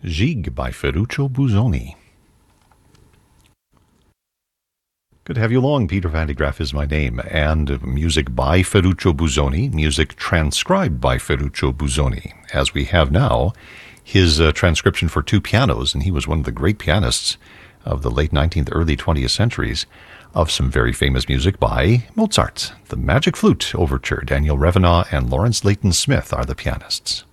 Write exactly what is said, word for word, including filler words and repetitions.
Gig by Ferruccio Busoni. Good to have you along. Peter Van de Graaff is my name, and music by Ferruccio Busoni, music transcribed by Ferruccio Busoni, as we have now his uh, transcription for two pianos, and he was one of the great pianists of the late nineteenth, early twentieth centuries, of some very famous music by Mozart. The Magic Flute Overture, Daniel Revenant and Lawrence Layton Smith are the pianists.